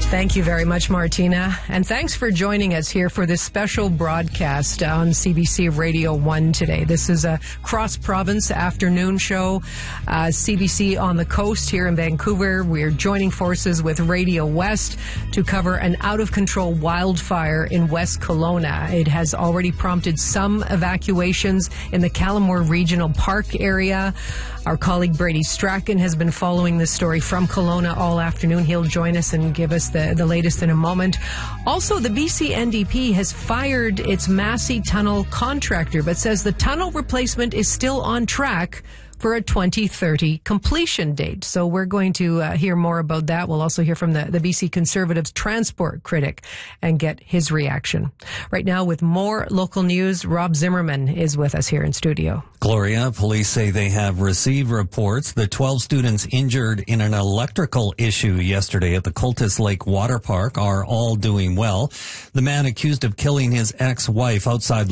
Thank you very much, Martina. And thanks for joining us here for this special broadcast on CBC Radio 1 today. This is a cross-province afternoon show. CBC on the coast here in Vancouver. We're joining forces with Radio West to cover an out-of-control wildfire in West Kelowna. It has already prompted some evacuations in the Callamore Regional Park area. Our colleague Brady Strachan has been following this story from Kelowna all afternoon. He'll join us and give us the latest in a moment. Also, the BC NDP has fired its Massey Tunnel contractor, but says the tunnel replacement is still on track for a 2030 completion date. So we're going to hear more about that. We'll also hear from the BC Conservatives transport critic and get his reaction. Right now, with more local news, Rob Zimmerman is with us here in studio. Gloria, police say they have received reports that 12 students injured in an electrical issue yesterday at the Cultus Lake Water Park are all doing well. The man accused of killing his ex-wife outside